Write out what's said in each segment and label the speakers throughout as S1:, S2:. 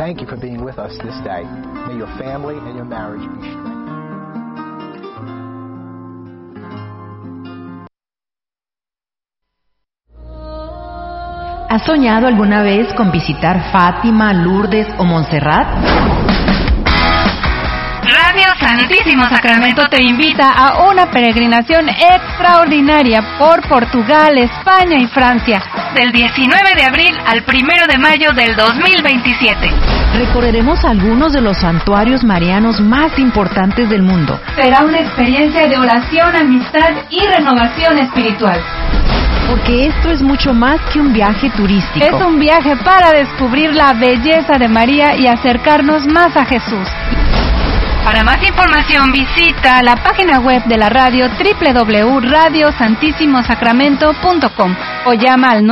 S1: thank you for being with us this day. May your family and your marriage be strengthened.
S2: ¿Has soñado alguna vez con visitar Fátima, Lourdes o Montserrat?
S3: Radio Santísimo Sacramento te invita a una peregrinación extraordinaria por Portugal, España y Francia, del 19 de abril al 1 de mayo del 2027.
S2: Recorreremos algunos de los santuarios marianos más importantes del mundo.
S3: Será una experiencia de oración, amistad y renovación espiritual.
S2: Porque esto es mucho más que un viaje turístico.
S3: Es un viaje para descubrir la belleza de María y acercarnos más a Jesús. Para más información visita la página web de la radio www.radiosantissimosacramento.com o llama al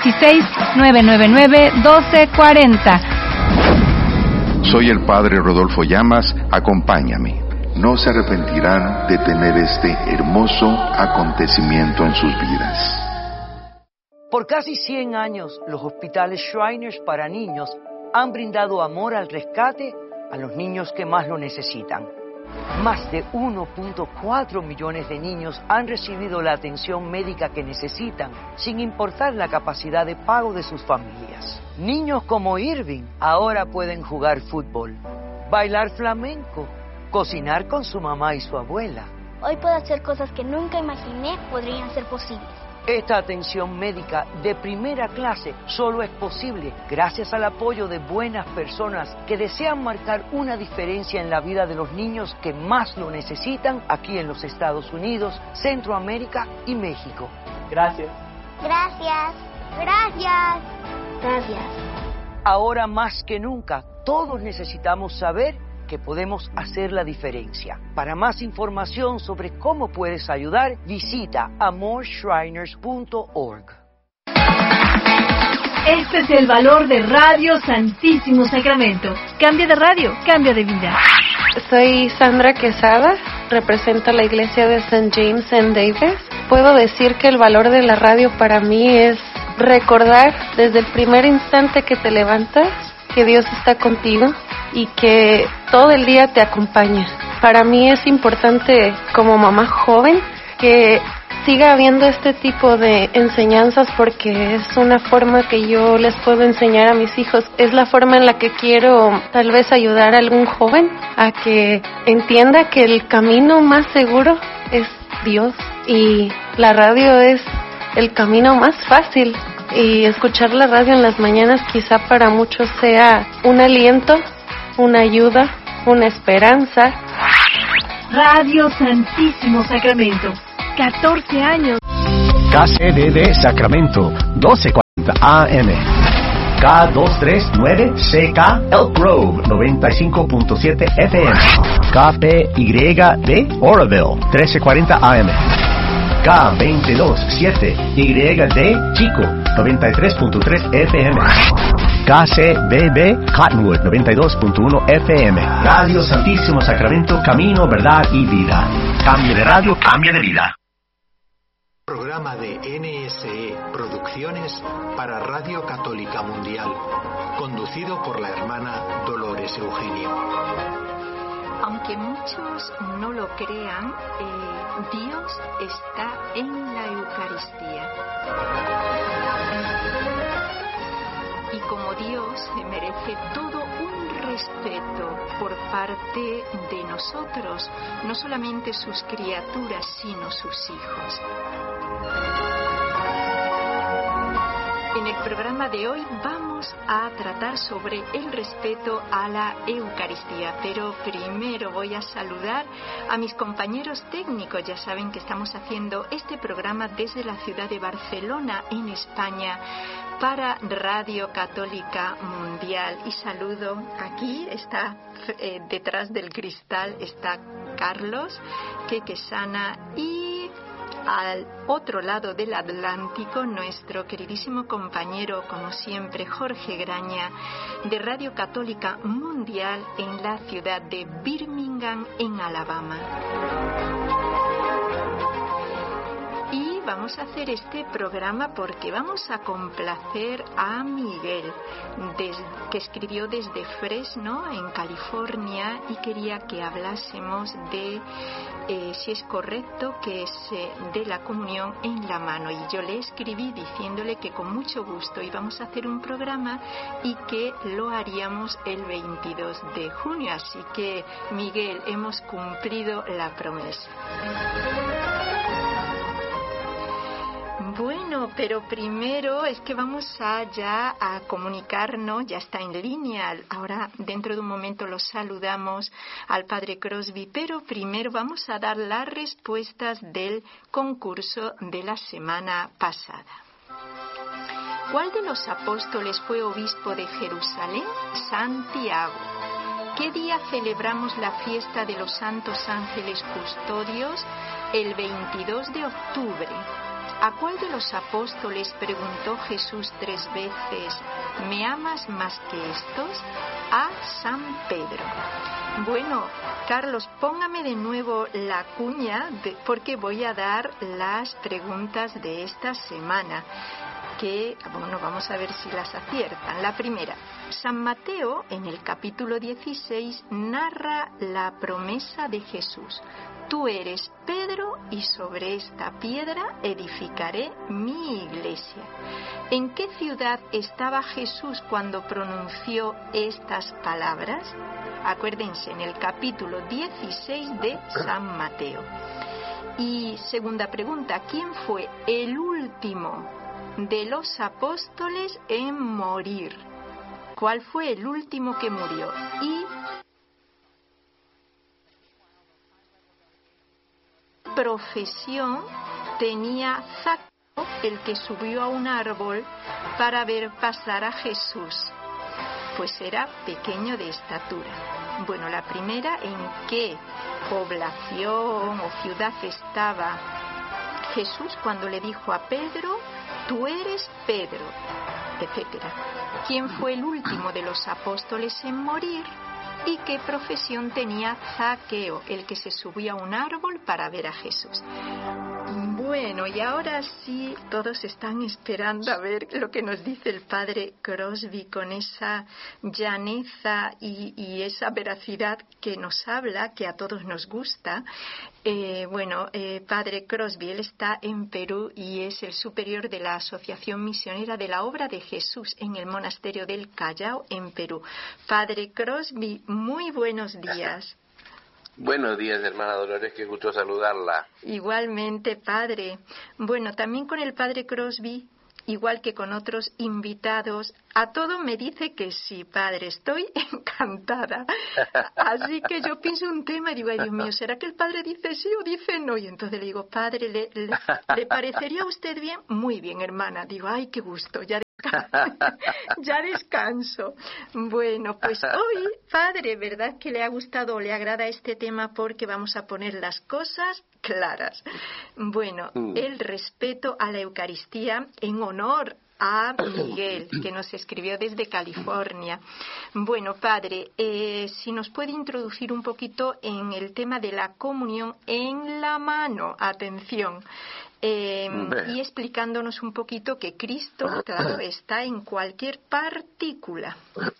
S3: 916-999-1240.
S4: Soy el Padre Rodolfo Llamas, acompáñame. No se arrepentirán de tener este hermoso acontecimiento en sus vidas.
S5: Por casi 100 años, los hospitales Shriners para niños han brindado amor al rescate a los niños que más lo necesitan. Más de 1.4 millones de niños han recibido la atención médica que necesitan, sin importar la capacidad de pago de sus familias. Niños como Irving ahora pueden jugar fútbol, bailar flamenco, cocinar con su mamá y su abuela.
S6: Hoy puedo hacer cosas que nunca imaginé podrían ser posibles.
S5: Esta atención médica de primera clase solo es posible gracias al apoyo de buenas personas que desean marcar una diferencia en la vida de los niños que más lo necesitan aquí en los Estados Unidos, Centroamérica y México.
S7: Gracias.
S6: Gracias. Gracias. Gracias.
S5: Ahora más que nunca, todos necesitamos saber que podemos hacer la diferencia. Para más información sobre cómo puedes ayudar, visita amorshriners.org.
S8: Este es el valor de Radio Santísimo Sacramento. Cambia de radio, cambia de vida.
S9: Soy Sandra Quesada, represento a la iglesia de St. James en Davis. Puedo decir que el valor de la radio para mí es recordar desde el primer instante que te levantas que Dios está contigo y que todo el día te acompaña. Para mí es importante como mamá joven que siga habiendo este tipo de enseñanzas porque es una forma que yo les puedo enseñar a mis hijos. Es la forma en la que quiero tal vez ayudar a algún joven a que entienda que el camino más seguro es Dios y la radio es el camino más fácil. Y escuchar la radio en las mañanas quizá para muchos sea un aliento, una ayuda, una esperanza.
S8: Radio Santísimo Sacramento, 14 años.
S10: KCDD Sacramento, 1240 AM. K239CK Elk Grove, 95.7 FM. KPYD Oroville, 1340 AM. K227YD Chico, 93.3 FM. KCBB Cottonwood, 92.1 FM. Radio Santísimo Sacramento, camino, verdad y vida. Cambio de radio, cambia de vida.
S11: Programa de NSE Producciones para Radio Católica Mundial, conducido por la hermana Dolores Eugenio.
S12: Aunque muchos no lo crean, Dios está en la Eucaristía. Y como Dios merece todo un respeto por parte de nosotros, no solamente sus criaturas, sino sus hijos. En el programa de hoy vamos a tratar sobre el respeto a la Eucaristía, pero primero voy a saludar a mis compañeros técnicos. Ya saben que estamos haciendo este programa desde la ciudad de Barcelona, en España, para Radio Católica Mundial. Y saludo, aquí está detrás del cristal está Carlos, Quequesana, y al otro lado del Atlántico, nuestro queridísimo compañero, como siempre, Jorge Graña, de Radio Católica Mundial en la ciudad de Birmingham, en Alabama. Y vamos a hacer este programa porque vamos a complacer a Miguel, que escribió desde Fresno, en California, y quería que hablásemos de si es correcto que se dé la comunión en la mano. Y yo le escribí diciéndole que con mucho gusto íbamos a hacer un programa y que lo haríamos el 22 de junio. Así que, Miguel, hemos cumplido la promesa. Bueno, pero primero es que vamos ya a comunicarnos, ya está en línea. Ahora, dentro de un momento, los saludamos al Padre Crosby, pero primero vamos a dar las respuestas del concurso de la semana pasada. ¿Cuál de los apóstoles fue obispo de Jerusalén? Santiago. ¿Qué día celebramos la fiesta de los santos ángeles custodios? El 22 de octubre. ¿A cuál de los apóstoles preguntó Jesús 3 veces, ¿me amas más que estos? A San Pedro. Bueno, Carlos, póngame de nuevo la cuña porque voy a dar las preguntas de esta semana, que, bueno, vamos a ver si las aciertan. La primera, San Mateo, en el capítulo 16, narra la promesa de Jesús. Tú eres Pedro y sobre esta piedra edificaré mi iglesia. ¿En qué ciudad estaba Jesús cuando pronunció estas palabras? Acuérdense, en el capítulo 16 de San Mateo. Y segunda pregunta, ¿quién fue el último de los apóstoles en morir? ¿Cuál fue el último que murió? Y profesión tenía Zaqueo, el que subió a un árbol para ver pasar a Jesús, pues era pequeño de estatura. Bueno, la primera, ¿en qué población o ciudad estaba Jesús cuando le dijo a Pedro, tú eres Pedro, etcétera? ¿Quién fue el último de los apóstoles en morir? ¿Y qué profesión tenía Zaqueo, el que se subió a un árbol para ver a Jesús? Bueno, y ahora sí, todos están esperando a ver lo que nos dice el Padre Crosby con esa llaneza y esa veracidad que nos habla, que a todos nos gusta. Padre Crosby, él está en Perú y es el superior de la Asociación Misionera de la Obra de Jesús en el Monasterio del Callao, en Perú. Padre Crosby, muy buenos días.
S7: Buenos días, hermana Dolores, qué gusto saludarla.
S12: Igualmente, padre. Bueno, también con el Padre Crosby, igual que con otros invitados, a todo me dice que sí, padre, estoy encantada. Así que yo pienso un tema y digo, ay Dios mío, ¿será que el padre dice sí o dice no? Y entonces le digo, padre, ¿le parecería a usted bien? Muy bien, hermana. Digo, ay, qué gusto, ya descanso. Bueno, pues hoy, padre, ¿verdad que le ha gustado o le agrada este tema? Porque vamos a poner las cosas claras. Bueno, el respeto a la Eucaristía en honor a Miguel, que nos escribió desde California. Bueno, padre, si nos puede introducir un poquito en el tema de la comunión en la mano. Atención. Y explicándonos un poquito que Cristo, claro, está en cualquier partícula.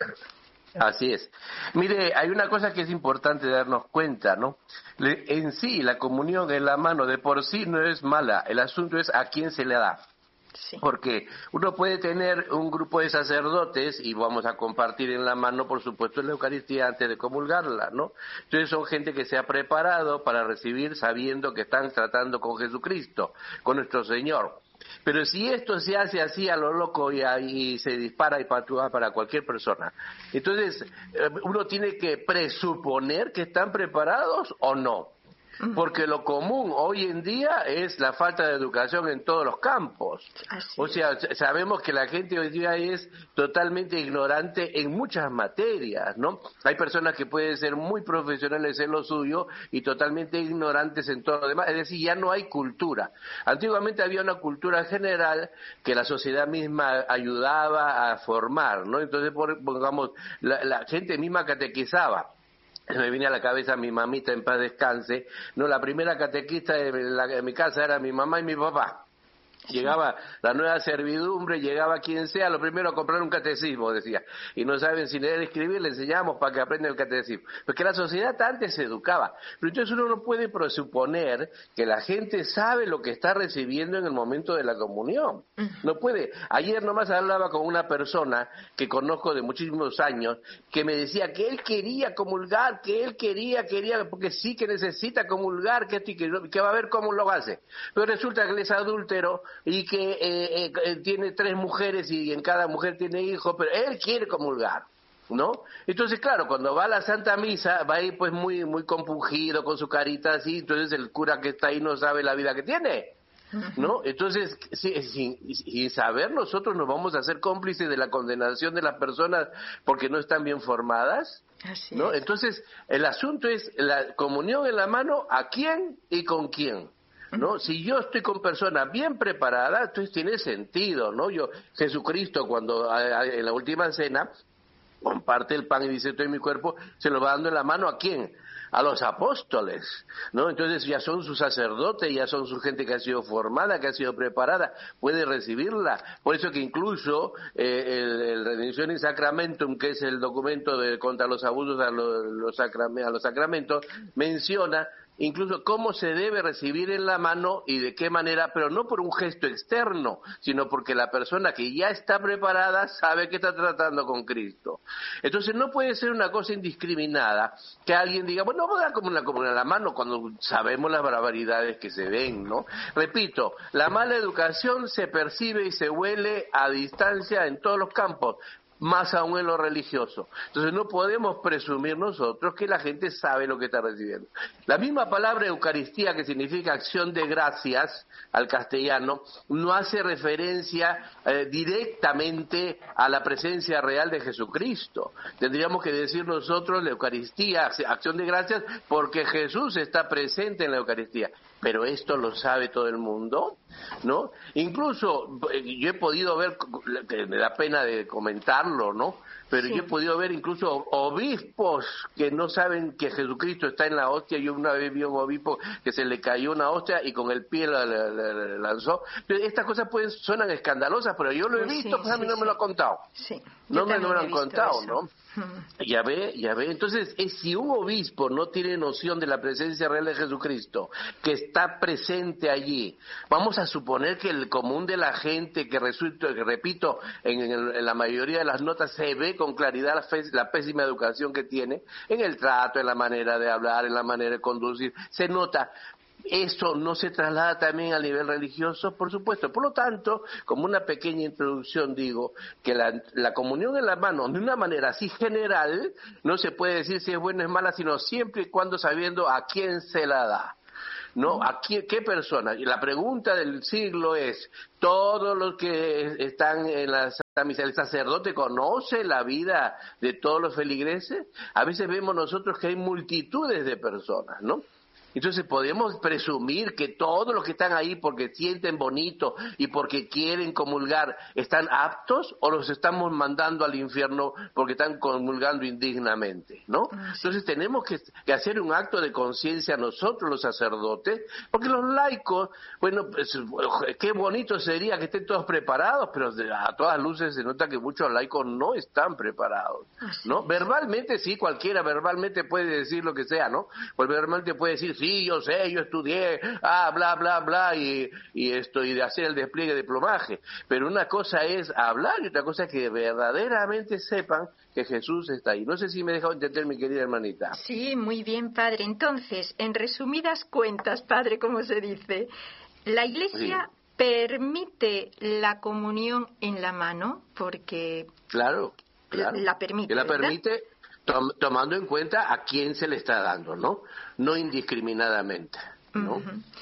S7: Así es. Mire, hay una cosa que es importante darnos cuenta, ¿no? En sí, la comunión en la mano de por sí no es mala. El asunto es a quién se le da. Sí. Porque uno puede tener un grupo de sacerdotes y vamos a compartir en la mano, por supuesto, la Eucaristía antes de comulgarla, ¿no? Entonces son gente que se ha preparado para recibir sabiendo que están tratando con Jesucristo, con nuestro Señor. Pero si esto se hace así a lo loco y se dispara y patúa para cualquier persona, entonces uno tiene que presuponer que están preparados o no. Porque lo común hoy en día es la falta de educación en todos los campos. O sea, sabemos que la gente hoy día es totalmente ignorante en muchas materias, ¿no? Hay personas que pueden ser muy profesionales en lo suyo y totalmente ignorantes en todo lo demás. Es decir, ya no hay cultura. Antiguamente había una cultura general que la sociedad misma ayudaba a formar, ¿no? Entonces, pongamos, la gente misma catequizaba. Me viene a la cabeza mi mamita, en paz descanse. No, la primera catequista de mi casa era mi mamá y mi papá. Llegaba la nueva servidumbre, llegaba quien sea, lo primero a comprar un catecismo, decía. Y no saben si leer y escribir, le enseñamos para que aprenda el catecismo. Porque la sociedad antes se educaba. Pero entonces uno no puede presuponer que la gente sabe lo que está recibiendo en el momento de la comunión. No puede. Ayer nomás hablaba con una persona que conozco de muchísimos años, que me decía que él quería comulgar, que él quería, porque sí que necesita comulgar, que va a ver cómo lo hace. Pero resulta que él es adúltero, y que tiene 3 mujeres y en cada mujer tiene hijos, pero él quiere comulgar, ¿no? Entonces, claro, cuando va a la Santa Misa, va ahí pues muy muy compungido, con su carita así, entonces el cura que está ahí no sabe la vida que tiene, ¿no? Entonces, sin saber, nosotros nos vamos a hacer cómplices de la condenación de las personas porque no están bien formadas, ¿no? Entonces, el asunto es la comunión en la mano, ¿a quién y con quién? ¿No? Si yo estoy con personas bien preparadas, entonces tiene sentido, ¿no? Jesucristo, cuando en la última cena comparte el pan y dice, esto es mi cuerpo, se lo va dando en la mano, ¿a quién? A los apóstoles, ¿no? Entonces ya son sus sacerdotes, ya son su gente que ha sido formada, que ha sido preparada, puede recibirla. Por eso que incluso el Redención in Sacramentum, que es el documento contra los abusos a los sacramentos, menciona incluso cómo se debe recibir en la mano y de qué manera, pero no por un gesto externo, sino porque la persona que ya está preparada sabe que está tratando con Cristo. Entonces no puede ser una cosa indiscriminada que alguien diga, bueno, voy a dar como una comunión en la mano cuando sabemos las barbaridades que se ven, ¿no? Repito, la mala educación se percibe y se huele a distancia en todos los campos, más aún en lo religioso. Entonces no podemos presumir nosotros que la gente sabe lo que está recibiendo. La misma palabra Eucaristía, que significa acción de gracias al castellano, no hace referencia directamente a la presencia real de Jesucristo. Tendríamos que decir nosotros la Eucaristía, acción de gracias, porque Jesús está presente en la Eucaristía. Pero esto lo sabe todo el mundo, ¿no? Incluso yo he podido ver, que me da pena de comentarlo, ¿no? Pero yo he podido ver incluso obispos que no saben que Jesucristo está en la hostia. Yo una vez vi a un obispo que se le cayó una hostia y con el pie la lanzó. Estas cosas suenan escandalosas, pero yo lo he visto, pues a mí no me lo han contado. No me lo han contado, eso, ¿no? Ya ve. Entonces, si un obispo no tiene noción de la presencia real de Jesucristo, que está presente allí, vamos a suponer que el común de la gente, que repito, en la mayoría de las notas se ve con claridad la pésima educación que tiene, en el trato, en la manera de hablar, en la manera de conducir, se nota. ¿Eso no se traslada también al nivel religioso? Por supuesto. Por lo tanto, como una pequeña introducción, digo que la comunión en la mano, de una manera así general, no se puede decir si es buena o es mala, sino siempre y cuando sabiendo a quién se la da. ¿No? ¿A qué persona? Y la pregunta del siglo es, ¿todos los que están en la Santa Misa, el sacerdote conoce la vida de todos los feligreses? A veces vemos nosotros que hay multitudes de personas, ¿no? Entonces podemos presumir que todos los que están ahí porque sienten bonito y porque quieren comulgar están aptos, o los estamos mandando al infierno porque están comulgando indignamente, ¿no? Entonces tenemos que hacer un acto de conciencia nosotros los sacerdotes, porque los laicos, bueno, pues, qué bonito sería que estén todos preparados, pero a todas luces se nota que muchos laicos no están preparados, ¿no? Verbalmente sí, cualquiera verbalmente puede decir lo que sea, ¿no? Pues verbalmente puede decir, sí, yo sé, yo estudié, bla, bla, bla, y de hacer el despliegue de plomaje. Pero una cosa es hablar y otra cosa es que verdaderamente sepan que Jesús está ahí. No sé si me he dejado entender, mi querida hermanita.
S12: Sí, muy bien, padre. Entonces, en resumidas cuentas, padre, como se dice, la Iglesia permite la comunión en la mano porque... Claro. La permite,
S7: que la permite tomando en cuenta a quién se le está dando, ¿no? No indiscriminadamente, ¿no?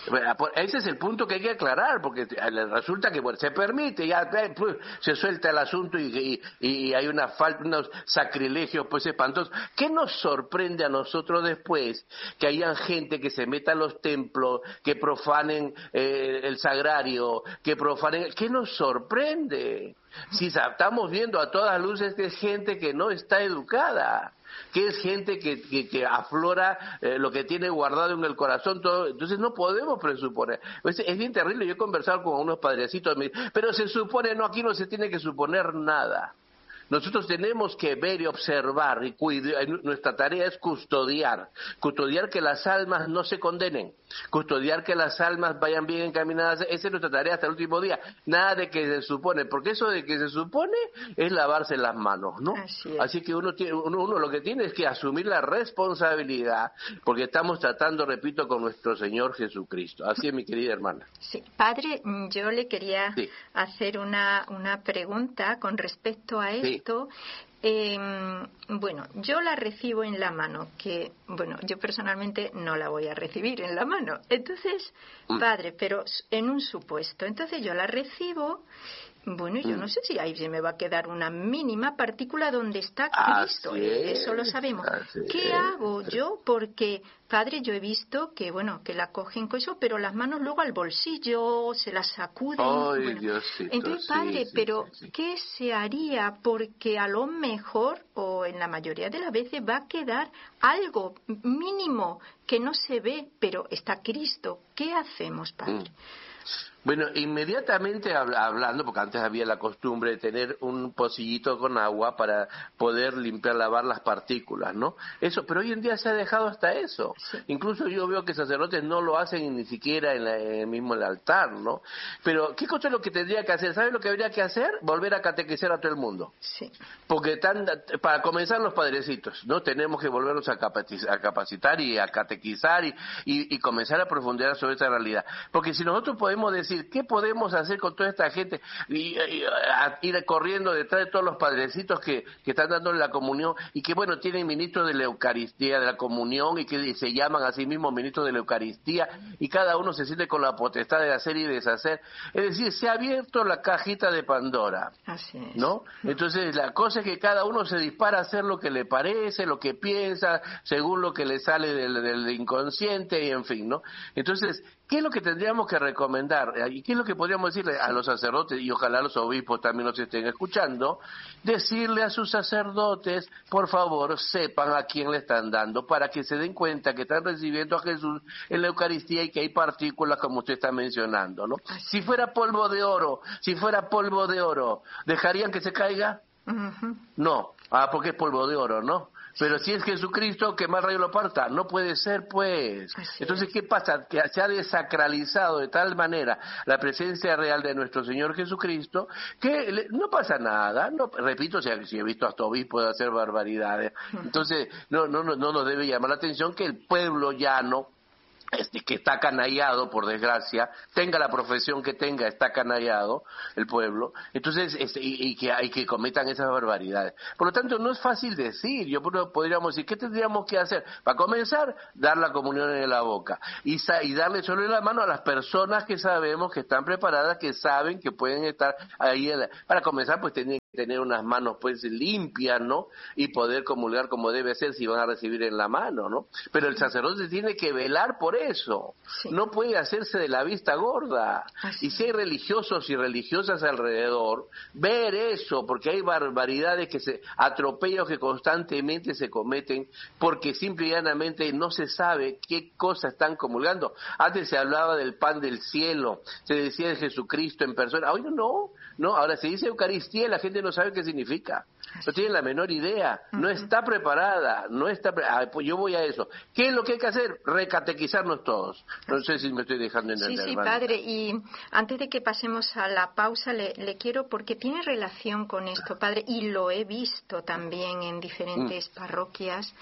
S7: Ese es el punto que hay que aclarar, porque resulta que bueno, se permite, ya se suelta el asunto y hay unos sacrilegios pues espantosos. ¿Qué nos sorprende a nosotros después? Que hayan gente que se meta a los templos, que profanen el sagrario, que profanen... ¿Qué nos sorprende? Si estamos viendo a todas luces que es gente que no está educada, que es gente que aflora lo que tiene guardado en el corazón, todo. Entonces no podemos presuponer. Es bien terrible. Yo he conversado con unos padrecitos, pero se supone, no, aquí no se tiene que suponer nada. Nosotros tenemos que ver y observar, y nuestra tarea es custodiar que las almas no se condenen, custodiar que las almas vayan bien encaminadas. Esa es nuestra tarea hasta el último día. Nada de que se supone, porque eso de que se supone es lavarse las manos, ¿no? Así que uno lo que tiene es que asumir la responsabilidad, porque estamos tratando, repito, con nuestro Señor Jesucristo. Así es, mi querida hermana.
S12: Sí, padre, yo le quería hacer una pregunta con respecto a esto. Bueno, yo la recibo en la mano, que, bueno, yo personalmente no la voy a recibir en la mano. Entonces, padre, pero en un supuesto. Entonces yo la recibo, bueno, yo no sé si ahí se me va a quedar una mínima partícula donde está Cristo. Eso lo sabemos. ¿Qué hago yo? Porque, padre, yo he visto que, bueno, que la cogen con eso, pero las manos luego al bolsillo, se las sacuden.
S7: Ay,
S12: bueno.
S7: Diosito,
S12: entonces, padre, ¿qué se haría? Porque a lo mejor, o en la mayoría de las veces, va a quedar algo mínimo que no se ve, pero está Cristo. ¿Qué hacemos, padre?
S7: Bueno, inmediatamente hablando, porque antes había la costumbre de tener un pocillito con agua para poder lavar las partículas, ¿no? Eso, pero hoy en día se ha dejado hasta eso. Incluso yo veo que sacerdotes no lo hacen ni siquiera mismo en el altar, ¿no? Pero, ¿qué cosa es lo que tendría que hacer? ¿Sabes lo que habría que hacer? Volver a catequizar a todo el mundo.
S12: Sí.
S7: Porque para comenzar los padrecitos, ¿no? Tenemos que volvernos a capacitar y a catequizar y comenzar a profundizar sobre esta realidad. Porque si nosotros podemos decir, ¿qué podemos hacer con toda esta gente? Ir corriendo detrás de todos los padrecitos que están dándole la comunión y que, bueno, tienen ministros de la Eucaristía, de la comunión, y que se llaman a sí mismos ministros de la Eucaristía, y cada uno se siente con la potestad de hacer y deshacer. Es decir, se ha abierto la cajita de Pandora.
S12: Así es.
S7: ¿No? Entonces, la cosa es que cada uno se dispara a hacer lo que le parece, lo que piensa, según lo que le sale del inconsciente, y en fin, ¿no? Entonces, ¿qué es lo que tendríamos que recomendar? ¿Y qué es lo que podríamos decirle a los sacerdotes, y ojalá los obispos también nos estén escuchando? Decirle a sus sacerdotes, por favor, sepan a quién le están dando, para que se den cuenta que están recibiendo a Jesús en la Eucaristía y que hay partículas como usted está mencionando, ¿no? Si fuera polvo de oro, ¿dejarían que se caiga? No, porque es polvo de oro, ¿no? Pero si es Jesucristo, que más rayo lo parta. No puede ser, pues. Entonces, ¿qué pasa? Que se ha desacralizado de tal manera la presencia real de nuestro Señor Jesucristo que no pasa nada. No, repito, si he visto hasta obispos hacer barbaridades. Entonces, no nos debe llamar la atención que el pueblo llano, que está canallado, por desgracia, tenga la profesión que tenga, está canallado el pueblo, entonces y que cometan esas barbaridades. Por lo tanto, no es fácil decir. Podríamos decir, ¿qué tendríamos que hacer? Para comenzar, dar la comunión en la boca y darle solo en la mano a las personas que sabemos que están preparadas, que saben que pueden estar ahí. Para comenzar, pues tienen que tener unas manos pues limpias, ¿no? Y poder comulgar como debe ser si van a recibir en la mano, ¿no? Pero el sacerdote tiene que velar por eso. No puede hacerse de la vista gorda. Y si hay religiosos y religiosas alrededor, ver eso, porque hay barbaridades atropellos que constantemente se cometen porque simple y llanamente no se sabe qué cosas están comulgando. Antes se hablaba del pan del cielo, se decía de Jesucristo en persona. Hoy no, ahora se dice Eucaristía y la gente no sabe qué significa. No tiene la menor idea, no está preparada, pues yo voy a eso. ¿Qué es lo que hay que hacer? Recatequizarnos todos. No sé si me estoy dejando entender.
S12: Sí, padre, y antes de que pasemos a la pausa, le quiero, porque tiene relación con esto, padre, y lo he visto también en diferentes parroquias.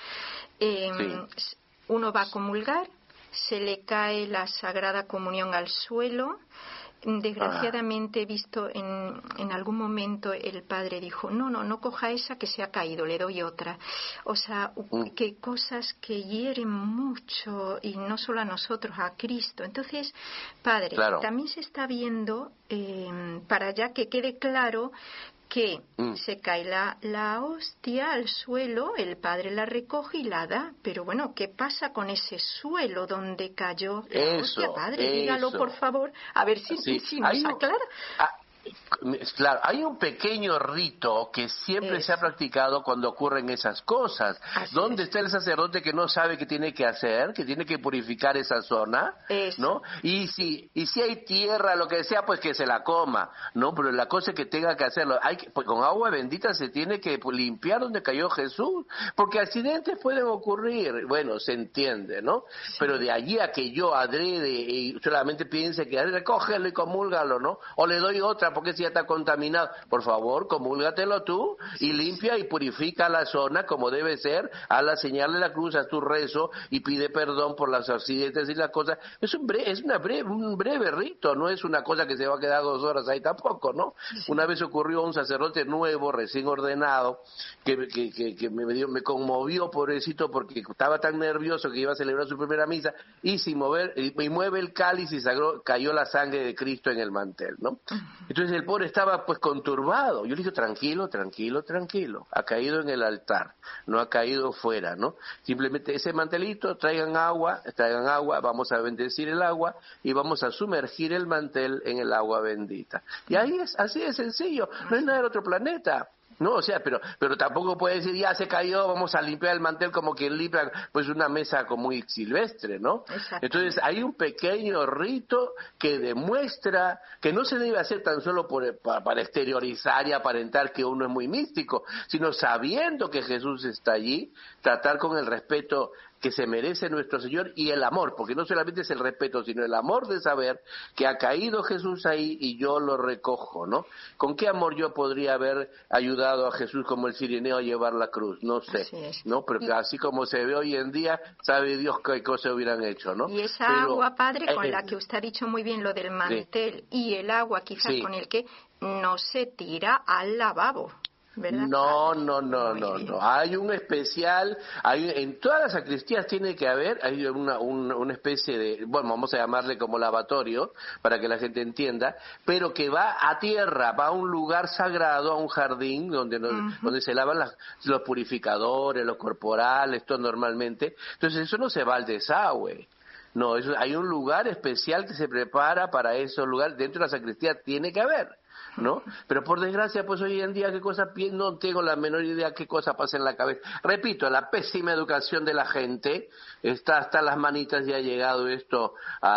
S12: Uno va a comulgar, se le cae la Sagrada Comunión al suelo. Desgraciadamente he visto en algún momento el padre dijo, no coja esa que se ha caído, le doy otra. O sea, que cosas que hieren mucho, y no solo a nosotros, a Cristo. Entonces, padre, también se está viendo, para ya que quede claro, que se cae la hostia al suelo, el padre la recoge y la da. Pero bueno, ¿qué pasa con ese suelo donde cayó la hostia, padre? Dígalo, por favor, a ver si nos aclara.
S7: Claro, hay un pequeño rito que siempre se ha practicado cuando ocurren esas cosas. ¿Dónde está el sacerdote que no sabe qué tiene que hacer, que tiene que purificar esa zona? ¿No? Y si hay tierra, lo que sea, pues que se la coma, ¿no? Pero la cosa es que tenga que hacerlo. Pues con agua bendita se tiene que limpiar donde cayó Jesús, porque accidentes pueden ocurrir. Bueno, se entiende, ¿no? Sí. Pero de allí a que yo adrede y solamente piense que recógelo y comúlgalo, ¿no? O le doy otra porque si ya está contaminado, por favor, comúlgatelo tú y limpia y purifica la zona como debe ser, a la señal de la cruz, a tu rezo y pide perdón por los accidentes y las cosas. Es un breve rito, no es una cosa que se va a quedar 2 horas ahí tampoco, ¿no? Sí. Una vez ocurrió un sacerdote nuevo, recién ordenado, que me conmovió, pobrecito, porque estaba tan nervioso que iba a celebrar su primera misa y sin mover, y mueve el cáliz y cayó la sangre de Cristo en el mantel, ¿no? Entonces el pobre estaba pues conturbado. Yo le dije, tranquilo, ha caído en el altar, no ha caído fuera, ¿no? Simplemente ese mantelito, traigan agua, vamos a bendecir el agua y vamos a sumergir el mantel en el agua bendita. Y así de sencillo, no es nada de otro planeta. No, o sea, pero tampoco puede decir, ya se cayó, vamos a limpiar el mantel como quien limpia pues una mesa como muy silvestre, ¿no? Entonces hay un pequeño rito que demuestra que no se debe hacer tan solo para exteriorizar y aparentar que uno es muy místico, sino sabiendo que Jesús está allí, tratar con el respeto que se merece nuestro Señor y el amor, porque no solamente es el respeto, sino el amor de saber que ha caído Jesús ahí y yo lo recojo, ¿no? ¿Con qué amor yo podría haber ayudado a Jesús como el cirineo a llevar la cruz? No sé, ¿no? Pero así como se ve hoy en día, sabe Dios qué cosas hubieran hecho, ¿no?
S12: Y esa agua, padre, con la que usted ha dicho muy bien lo del mantel y el agua quizás con el que no se tira al lavabo. ¿Verdad?
S7: No. Hay un especial, en todas las sacristías tiene que haber, hay una especie de, bueno, vamos a llamarle como lavatorio, para que la gente entienda, pero que va a tierra, va a un lugar sagrado, a un jardín donde se lavan los purificadores, los corporales, todo normalmente. Entonces eso no se va al desagüe. No, hay un lugar especial que se prepara para esos lugares, dentro de la sacristía tiene que haber, ¿no? Pero por desgracia, pues hoy en día, no tengo la menor idea qué cosa pasa en la cabeza. Repito, la pésima educación de la gente, está hasta las manitas y ha llegado esto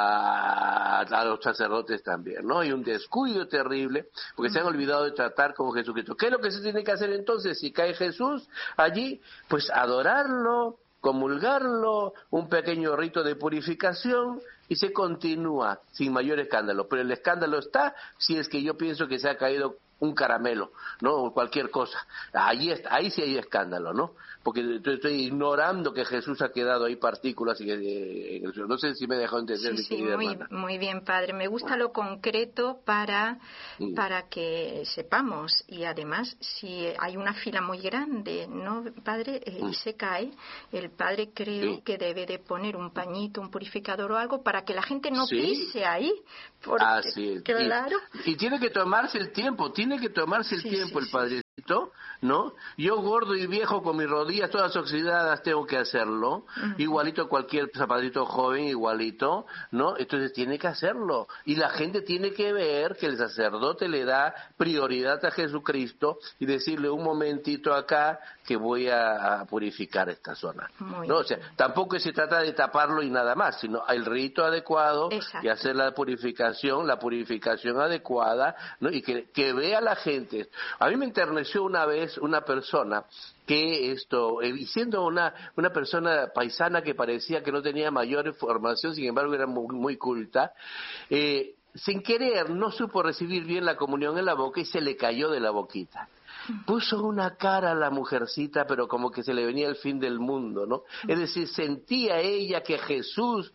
S7: a los sacerdotes también, ¿no? Y un descuido terrible, porque se han olvidado de tratar con Jesucristo. ¿Qué es lo que se tiene que hacer entonces? Si cae Jesús allí, pues adorarlo, comulgarlo, un pequeño rito de purificación y se continúa sin mayor escándalo. Pero el escándalo está si es que yo pienso que se ha caído un caramelo, ¿no? O cualquier cosa. Ahí sí hay escándalo, ¿no? Porque estoy ignorando que Jesús ha quedado ahí partículas y no sé si me dejó entender.
S12: Sí, muy bien, padre. Me gusta lo concreto para que sepamos. Y además, si hay una fila muy grande, ¿no, padre? Y se cae, el padre creo que debe de poner un pañito, un purificador o algo para que la gente no pise ahí. Porque,
S7: así es.
S12: Claro.
S7: Y tiene que tomarse el tiempo, el padrecito, ¿no? Yo gordo y viejo con mis rodillas todas oxidadas tengo que hacerlo, igualito cualquier zapadito joven, igualito, ¿no? Entonces tiene que hacerlo. Y la gente tiene que ver que el sacerdote le da prioridad a Jesucristo y decirle un momentito acá que voy a purificar esta zona. ¿No? O sea, tampoco se trata de taparlo y nada más, sino el rito adecuado y hacer la purificación adecuada, ¿no? Y que vea la gente. A mí me enterneció una vez una persona que siendo una persona paisana que parecía que no tenía mayor formación, sin embargo era muy, muy culta, sin querer no supo recibir bien la comunión en la boca y se le cayó de la boquita. Puso una cara a la mujercita, pero como que se le venía el fin del mundo, ¿no? Es decir, sentía ella que Jesús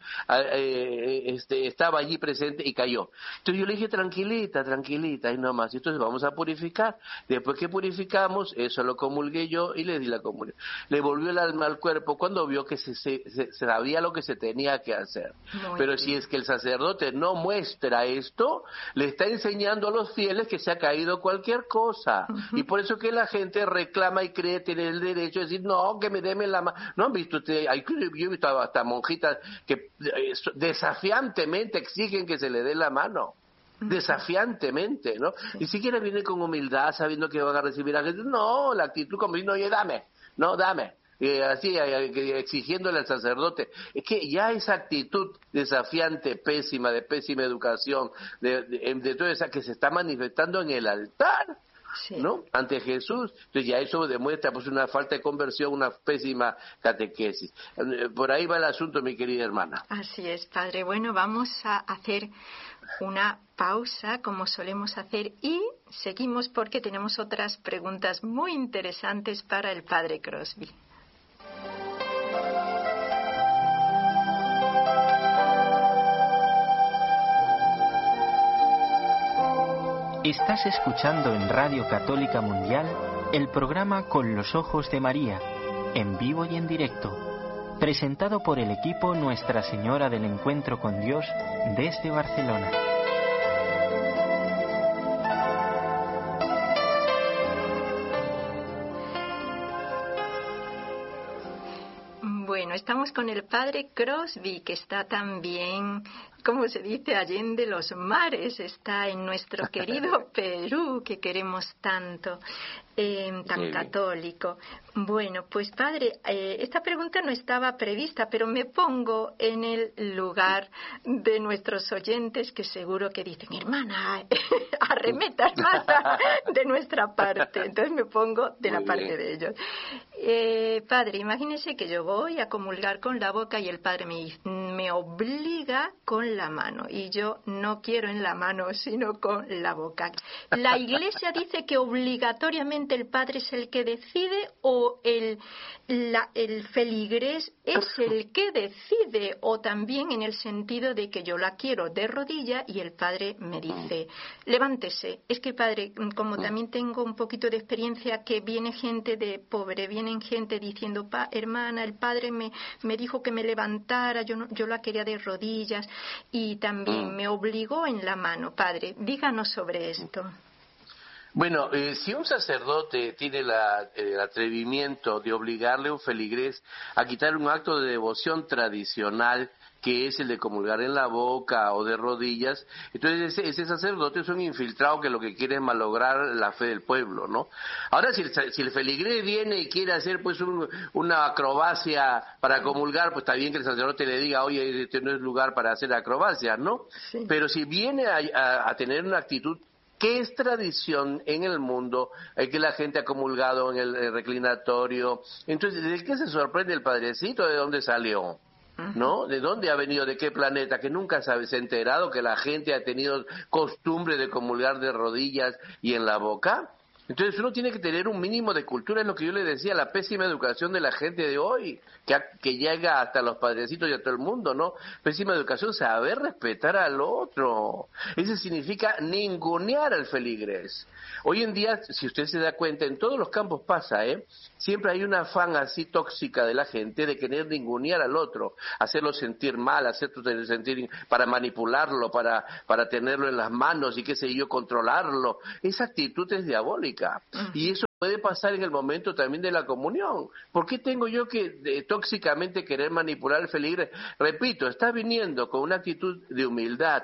S7: estaba allí presente y cayó. Entonces yo le dije, tranquilita, y no más. Entonces vamos a purificar. Después que purificamos, eso lo comulgué yo y le di la comunión. Le volvió el alma al cuerpo cuando vio que se sabía lo que se tenía que hacer. Pero si es que el sacerdote no muestra esto, le está enseñando a los fieles que se ha caído cualquier cosa. Y por eso que la gente reclama y cree tener el derecho de decir, no, que me den la mano. ¿No han visto ustedes? Yo he visto hasta monjitas que desafiantemente exigen que se le dé la mano. desafiantemente, ¿no? Ni siquiera viene con humildad, sabiendo que van a recibir a Jesús. No, la actitud como diciendo, oye, dame. Así, exigiéndole al sacerdote. Es que ya esa actitud desafiante, pésima, de pésima educación, de toda esa que se está manifestando en el altar, ¿no? Ante Jesús. Entonces ya eso demuestra pues una falta de conversión, una pésima catequesis. Por ahí va el asunto, mi querida hermana.
S12: Así es, padre. Bueno, vamos a hacer una pausa, como solemos hacer, y seguimos porque tenemos otras preguntas muy interesantes para el padre Crosby.
S13: Estás escuchando en Radio Católica Mundial el programa Con los Ojos de María, en vivo y en directo, presentado por el equipo Nuestra Señora del Encuentro con Dios desde Barcelona.
S12: Bueno, estamos con el padre Crosby, que está también, como se dice, allende los mares, está en nuestro querido Perú, que queremos tanto, tan católico. Bueno, pues padre, esta pregunta no estaba prevista, pero me pongo en el lugar de nuestros oyentes que seguro que dicen, hermana, arremeta, hermana, de nuestra parte. Entonces me pongo de la parte de ellos. Padre, imagínese que yo voy a comulgar con la boca y el padre me obliga con la mano, y yo no quiero en la mano sino con la boca. ¿La Iglesia dice que obligatoriamente el padre es el que decide, o el feligrés es el que decide, o también en el sentido de que yo la quiero de rodilla y el padre me dice levántese? Es que, padre, como también tengo un poquito de experiencia, que viene gente de pobre, vienen gente diciendo, hermana, el padre me dijo que me levantara, yo la quería de rodillas, y también me obligó en la mano. Padre, díganos sobre esto.
S7: Bueno, si un sacerdote tiene el atrevimiento de obligarle a un feligrés a quitar un acto de devoción tradicional, que es el de comulgar en la boca o de rodillas, entonces ese sacerdote es un infiltrado que lo que quiere es malograr la fe del pueblo, ¿no? Ahora, si el feligrés viene y quiere hacer pues una acrobacia para comulgar, pues está bien que el sacerdote le diga, oye, este no es lugar para hacer acrobacias, ¿no? Sí. Pero si viene a tener una actitud que es tradición en el mundo, que la gente ha comulgado en el reclinatorio, entonces, ¿de qué se sorprende el padrecito? ¿De dónde salió? ¿No? ¿De dónde ha venido? ¿De qué planeta? Que nunca se ha enterado que la gente ha tenido costumbre de comulgar de rodillas y en la boca. Entonces uno tiene que tener un mínimo de cultura, es lo que yo le decía, la pésima educación de la gente de hoy, que llega hasta los padrecitos y a todo el mundo, ¿no? Pésima educación, saber respetar al otro. Eso significa ningunear al feligrés. Hoy en día, si usted se da cuenta, en todos los campos pasa, siempre hay una afán así tóxica de la gente de querer ningunear al otro, hacerlo sentir mal, hacerlo sentir para manipularlo, para tenerlo en las manos y qué sé yo, controlarlo. Esa actitud es diabólica. Y eso puede pasar en el momento también de la comunión. ¿Por qué tengo yo que tóxicamente querer manipular el feligrés? Repito, está viniendo con una actitud de humildad,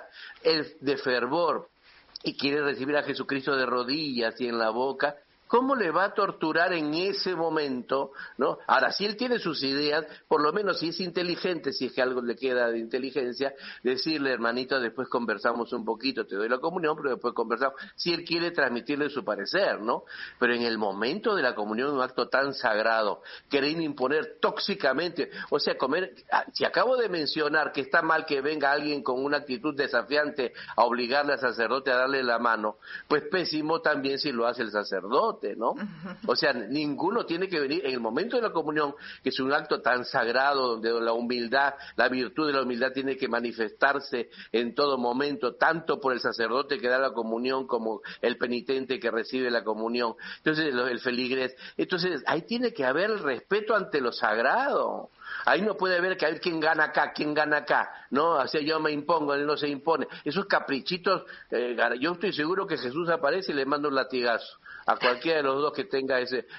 S7: de fervor, y quiere recibir a Jesucristo de rodillas y en la boca. ¿Cómo le va a torturar en ese momento, no? Ahora, si él tiene sus ideas, por lo menos si es inteligente, si es que algo le queda de inteligencia, decirle, hermanito, después conversamos un poquito, te doy la comunión, pero después conversamos. Si él quiere transmitirle su parecer, ¿no? Pero en el momento de la comunión, un acto tan sagrado, querer imponer tóxicamente, o sea, si acabo de mencionar que está mal que venga alguien con una actitud desafiante a obligarle al sacerdote a darle la mano, pues pésimo también si lo hace el sacerdote, ¿no? O sea, ninguno tiene que venir en el momento de la comunión, que es un acto tan sagrado, donde la humildad, la virtud de la humildad tiene que manifestarse en todo momento, tanto por el sacerdote que da la comunión como el penitente que recibe la comunión. Entonces, el feligrés. Entonces, ahí tiene que haber el respeto ante lo sagrado. Ahí no puede ver que hay quién gana acá, ¿no? O sea, yo me impongo, él no se impone. Esos caprichitos, yo estoy seguro que Jesús aparece y le manda un latigazo a cualquiera de los dos que tenga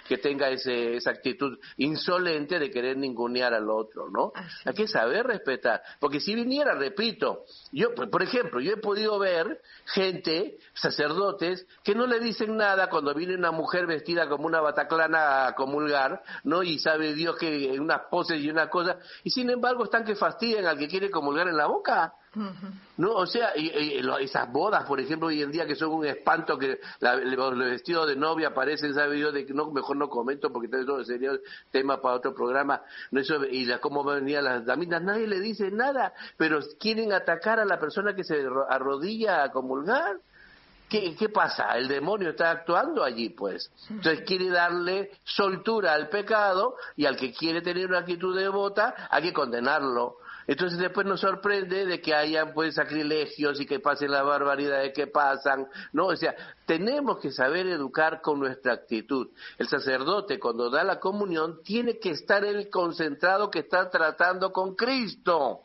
S7: esa actitud insolente de querer ningunear al otro, ¿no? Hay que saber respetar, porque si viniera, repito, yo, por ejemplo, yo he podido ver gente, sacerdotes, que no le dicen nada cuando viene una mujer vestida como una bataclana a comulgar, ¿no? Y sabe Dios que unas poses y una cosa, y sin embargo están que fastidian al que quiere comulgar en la boca. No, o sea, esas bodas, por ejemplo, hoy en día que son un espanto, que los vestidos de novia parecen, ¿sabe Dios? De que no, mejor no comento porque todo sería tema para otro programa. No, eso, y cómo venían las damitas, nadie le dice nada, pero quieren atacar a la persona que se arrodilla a comulgar. ¿Qué pasa? El demonio está actuando allí, pues. Entonces quiere darle soltura al pecado, y al que quiere tener una actitud devota hay que condenarlo. Entonces después nos sorprende de que haya pues sacrilegios y que pasen las barbaridades que pasan, ¿no? O sea, tenemos que saber educar con nuestra actitud. El sacerdote, cuando da la comunión, tiene que estar él concentrado que está tratando con Cristo.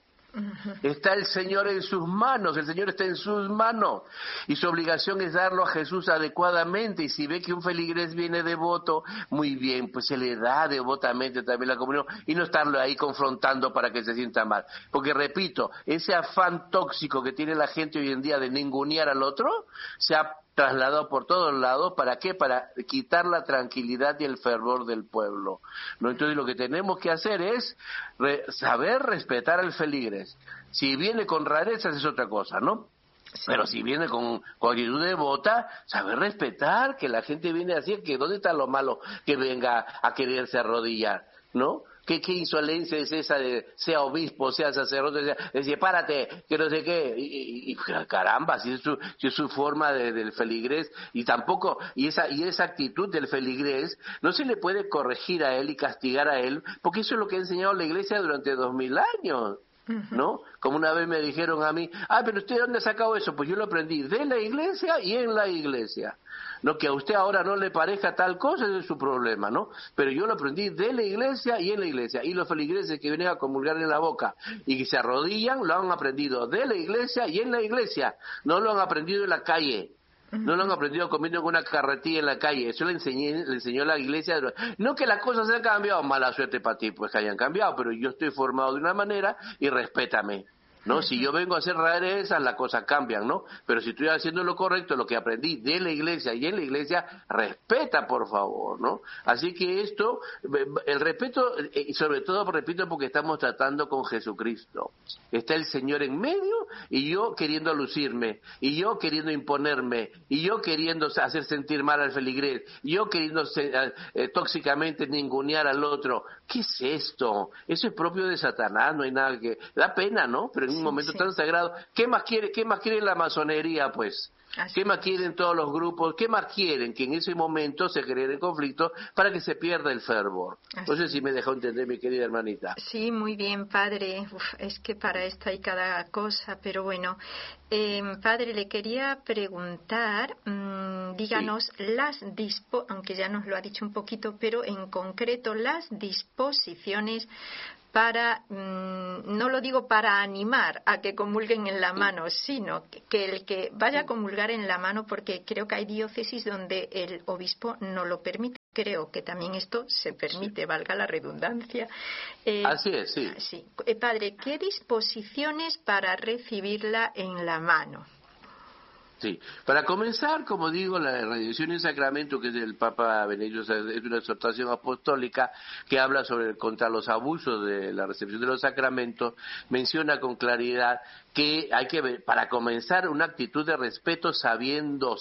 S7: Está el Señor en sus manos, el Señor está en sus manos, y su obligación es darlo a Jesús adecuadamente. Y si ve que un feligrés viene devoto, muy bien, pues se le da devotamente también la comunión, y no estarlo ahí confrontando para que se sienta mal, porque repito, ese afán tóxico que tiene la gente hoy en día de ningunear al otro se ha trasladado por todos lados. ¿Para qué? Para quitar la tranquilidad y el fervor del pueblo, ¿no? Entonces lo que tenemos que hacer es saber respetar al feligrés. Si viene con rarezas es otra cosa, ¿no? Sí. Pero si viene con actitud devota, saber respetar, que la gente viene así, que ¿dónde está lo malo que venga a quererse arrodillar, ¿no? ¿Qué insolencia es esa de sea obispo, sea sacerdote, decir párate, que no sé qué? Y caramba, si es su forma del feligrés, y tampoco, y esa actitud del feligrés, no se le puede corregir a él y castigar a él, porque eso es lo que ha enseñado la Iglesia durante 2000 años. ¿No? Como una vez me dijeron a mí, pero ¿usted dónde ha sacado eso? Pues yo lo aprendí de la Iglesia y en la Iglesia. No, que a usted ahora no le parezca tal cosa, ese es su problema, ¿no? Pero yo lo aprendí de la Iglesia y en la Iglesia. Y los feligreses que vienen a comulgar en la boca y que se arrodillan, lo han aprendido de la Iglesia y en la Iglesia. No lo han aprendido en la calle. No lo han aprendido comiendo en una carretilla en la calle. Eso le enseñó la Iglesia. No que las cosas hayan cambiado, mala suerte para ti, pues que hayan cambiado, pero yo estoy formado de una manera y respétame, ¿no? Si yo vengo a hacer rarezas, las cosas cambian, ¿no? Pero si estoy haciendo lo correcto, lo que aprendí de la Iglesia y en la Iglesia, respeta, por favor, ¿no? Así que esto, el respeto, y sobre todo, repito, porque estamos tratando con Jesucristo. Está el Señor en medio, y yo queriendo lucirme, y yo queriendo imponerme, y yo queriendo hacer sentir mal al feligrés, y yo queriendo tóxicamente ningunear al otro. ¿Qué es esto? Eso es propio de Satanás, no hay nada que... Da pena, ¿no? Pero en un momento tan sagrado, ¿qué más quiere la masonería, pues? ¿Qué más quieren todos los grupos? ¿Qué más quieren? Que en ese momento se genere conflicto para que se pierda el fervor. No sé si me dejó entender, mi querida hermanita.
S12: Sí, muy bien, padre. Es que para esto hay cada cosa, pero bueno. Padre, le quería preguntar, díganos aunque ya nos lo ha dicho un poquito, pero en concreto las disposiciones para, no lo digo para animar a que comulguen en la mano, sino que el que vaya a comulgar en la mano, porque creo que hay diócesis donde el obispo no lo permite. Creo que también esto se permite, valga la redundancia.
S7: Así es, sí.
S12: Sí. Padre, ¿qué disposiciones para recibirla en la mano?
S7: Sí, para comenzar, como digo, la redención en sacramento, que es del Papa Benedicto, es una exhortación apostólica que habla contra los abusos de la recepción de los sacramentos, menciona con claridad que hay que ver, para comenzar, una actitud de respeto sabiendo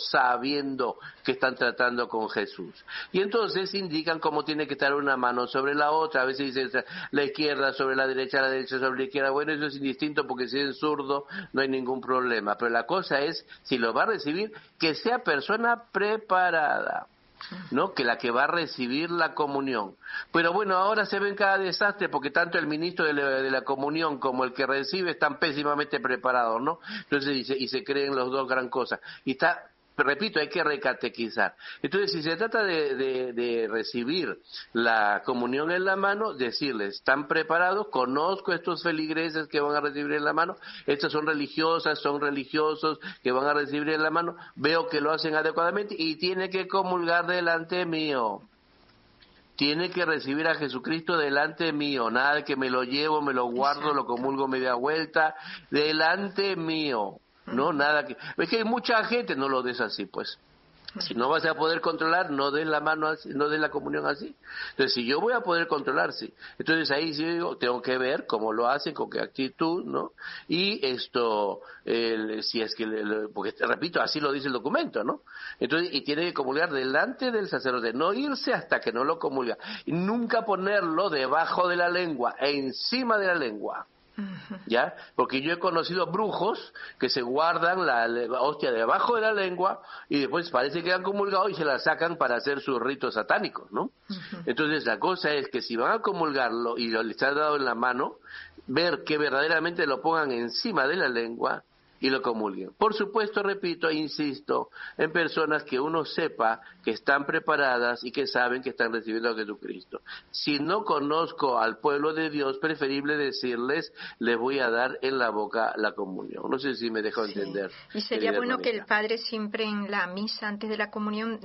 S7: que están tratando con Jesús. Y entonces indican cómo tiene que estar una mano sobre la otra, a veces dicen la izquierda sobre la derecha sobre la izquierda. Bueno, eso es indistinto porque si es zurdo no hay ningún problema, pero la cosa es, si lo va a recibir, que sea persona preparada, ¿no? Que la que va a recibir la comunión. Pero bueno, ahora se ven cada desastre porque tanto el ministro de la comunión como el que recibe están pésimamente preparados, ¿no? Entonces y se creen los dos gran cosas. Y está repito, hay que recatequizar. Entonces, si se trata de recibir la comunión en la mano, decirles, ¿están preparados? Conozco estos feligreses que van a recibir en la mano, estas son religiosas, son religiosos que van a recibir en la mano, veo que lo hacen adecuadamente y tiene que comulgar delante mío. Tiene que recibir a Jesucristo delante mío, nada de que me lo llevo, me lo guardo, lo comulgo media vuelta, delante mío, no nada que... Es que hay mucha gente, no lo des así, pues. Si no vas a poder controlar, no des la mano así, no des la comunión así. Entonces, si yo voy a poder controlar, sí. Entonces, ahí sí digo, tengo que ver cómo lo hacen, con qué actitud, ¿no? Y esto, si es que, porque repito, así lo dice el documento, ¿no? Entonces, y tiene que comulgar delante del sacerdote, no irse hasta que no lo comulga. Y nunca ponerlo debajo de la lengua, encima de la lengua. ¿Ya? Porque yo he conocido brujos que se guardan la hostia debajo de la lengua y después parece que han comulgado y se la sacan para hacer sus ritos satánicos, ¿no? Entonces la cosa es que si van a comulgarlo y les ha dado en la mano, ver que verdaderamente lo pongan encima de la lengua y lo comulguen. Por supuesto, repito e insisto, en personas que uno sepa que están preparadas y que saben que están recibiendo a Jesucristo. Si no conozco al pueblo de Dios, preferible decirles, les voy a dar en la boca la comunión. No sé si me dejo entender.
S12: Y sería bueno que el Padre siempre en la misa, antes de la comunión,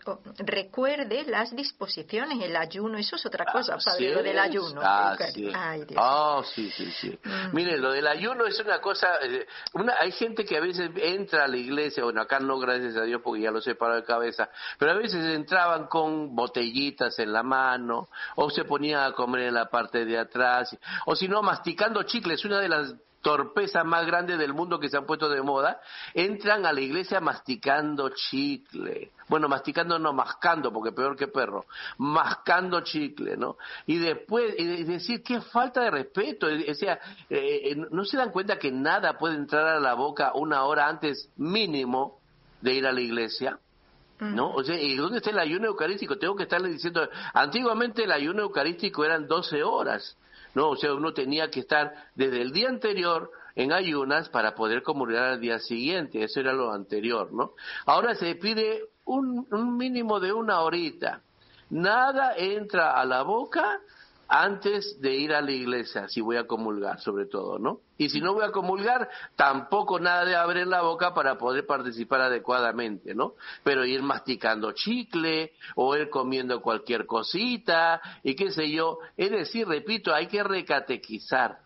S12: recuerde las disposiciones, el ayuno, eso es otra cosa, Padre, lo del ayuno.
S7: Sí.
S12: Ay, Dios.
S7: Sí. Miren, lo del ayuno es una cosa... hay gente que a veces entra a la iglesia, bueno, acá no, gracias a Dios, porque ya lo separo de cabeza, pero a veces entraban con botellitas en la mano, o se ponían a comer en la parte de atrás, o si no, masticando chicles, una de las torpezas más grandes del mundo que se han puesto de moda, entran a la iglesia masticando chicle. Bueno, masticando no, mascando, porque peor que perro. Mascando chicle, ¿no? Y después, decir, qué falta de respeto. O sea, ¿no se dan cuenta que nada puede entrar a la boca una hora antes mínimo de ir a la iglesia? ¿No? O sea, ¿y dónde está el ayuno eucarístico? Tengo que estarle diciendo, antiguamente el ayuno eucarístico eran 12 horas. No, o sea, uno tenía que estar desde el día anterior en ayunas para poder comulgar al día siguiente, eso era lo anterior, ¿no? Ahora se pide un mínimo de una horita. Nada entra a la boca antes de ir a la iglesia, si voy a comulgar, sobre todo, ¿no? Y si no voy a comulgar, tampoco nada de abrir la boca para poder participar adecuadamente, ¿no? Pero ir masticando chicle, o ir comiendo cualquier cosita, y qué sé yo. Es decir, repito, hay que recatequizar.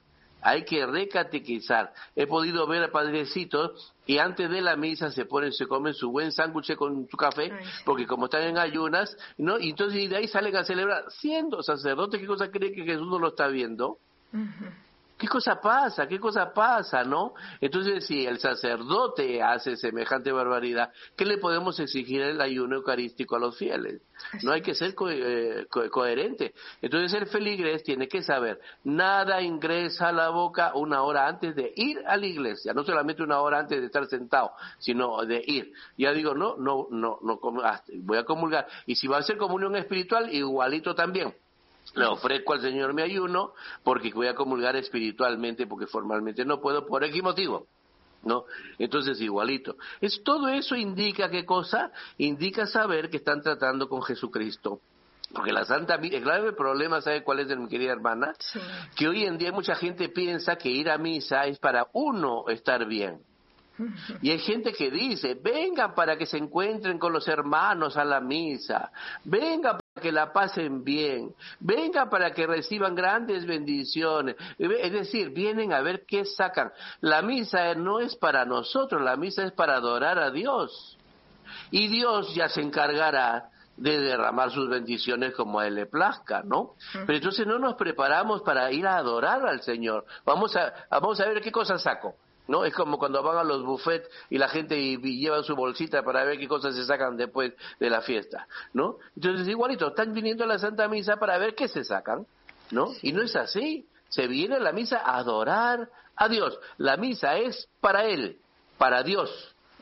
S7: He podido ver a padrecitos y antes de la misa se comen su buen sándwich con su café, porque como están en ayunas, ¿no? Y entonces de ahí salen a celebrar, siendo sacerdote. ¿Qué cosa cree que Jesús no lo está viendo? ¿Qué cosa pasa, no? Entonces, si el sacerdote hace semejante barbaridad, ¿qué le podemos exigir el ayuno eucarístico a los fieles? No hay que ser coherente. Entonces, el feligrés tiene que saber, nada ingresa a la boca una hora antes de ir a la iglesia, no solamente una hora antes de estar sentado, sino de ir. Ya digo, no, voy a comulgar. Y si va a ser comunión espiritual, igualito también. Le ofrezco al Señor mi ayuno porque voy a comulgar espiritualmente, porque formalmente no puedo, por X motivo, ¿no? Entonces igualito. Todo eso indica, ¿qué cosa? Indica saber que están tratando con Jesucristo. Porque la Santa Misa, el grave problema, ¿sabe cuál es, mi querida hermana? Sí. Que hoy en día mucha gente piensa que ir a misa es para uno estar bien. Y hay gente que dice, vengan para que se encuentren con los hermanos a la misa, vengan para que la pasen bien, vengan para que reciban grandes bendiciones. Es decir, vienen a ver qué sacan. La misa no es para nosotros, la misa es para adorar a Dios. Y Dios ya se encargará de derramar sus bendiciones como a Él le plazca, ¿no? Pero entonces no nos preparamos para ir a adorar al Señor. Vamos a ver qué cosas saco. ¿No? Es como cuando van a los buffets y la gente lleva su bolsita para ver qué cosas se sacan después de la fiesta, ¿no? Entonces igualito, están viniendo a la Santa Misa para ver qué se sacan, ¿no? Sí. Y no es así, se viene a la misa a adorar a Dios. La misa es para Él, para Dios,